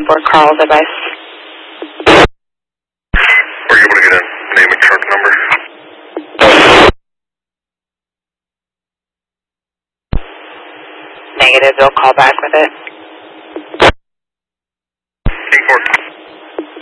for Carl's advice. Were you able to get a name and truck number? Negative, they'll call back with it. 8-4.